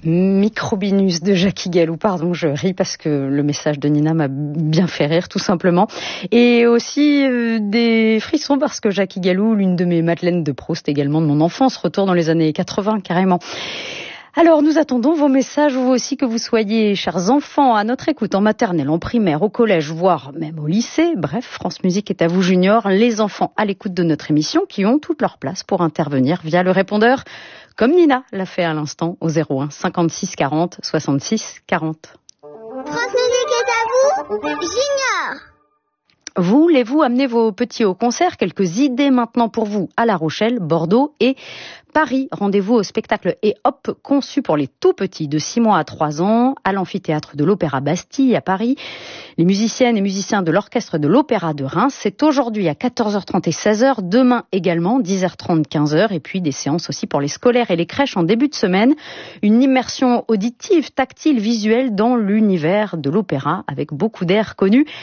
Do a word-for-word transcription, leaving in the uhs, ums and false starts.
Microbinus de Jackie Galou, pardon, je ris parce que le message de Nina m'a bien fait rire, tout simplement. Et aussi euh, des frissons parce que Jackie Galou, l'une de mes Madeleines de Proust également de mon enfance, retourne dans les années quatre-vingts carrément. Alors, nous attendons vos messages, vous aussi, que vous soyez, chers enfants, à notre écoute en maternelle, en primaire, au collège, voire même au lycée. Bref, France Musique est à vous, Junior, les enfants à l'écoute de notre émission qui ont toute leur place pour intervenir via le répondeur, comme Nina l'a fait à l'instant, au zéro un cinquante-six quarante soixante-six quarante. France Musique est à vous, Junior. Voulez-vous amener vos petits au concert? Quelques idées maintenant pour vous à La Rochelle, Bordeaux et Paris. Rendez-vous au spectacle Et Hop, conçu pour les tout petits de six mois à trois ans, à l'amphithéâtre de l'Opéra Bastille à Paris. Les musiciennes et musiciens de l'orchestre de l'Opéra de Reims, c'est aujourd'hui à quatorze heures trente et seize heures, demain également, dix heures trente, quinze heures, et puis des séances aussi pour les scolaires et les crèches en début de semaine. Une immersion auditive, tactile, visuelle dans l'univers de l'opéra avec beaucoup d'air connus.